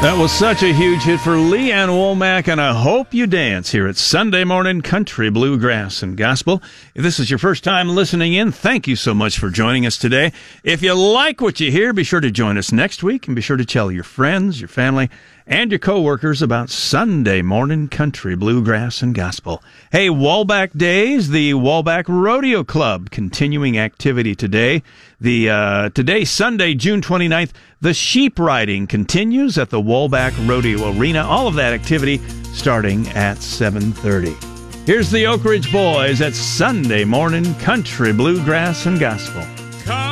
That was such a huge hit for Lee Ann Womack, and I hope you dance here at Sunday Morning Country, Bluegrass, and Gospel. If this is your first time listening in, thank you so much for joining us today. If you like what you hear, be sure to join us next week, and be sure to tell your friends, your family, and your coworkers about Sunday Morning Country, Bluegrass, and Gospel. Hey, Walback Days, the Walback Rodeo Club, continuing activity today. Today, Sunday, June 29th, the sheep riding continues at the Walback Rodeo Arena. All of that activity starting at 7:30. Here's the Oak Ridge Boys at Sunday Morning Country, Bluegrass, and Gospel.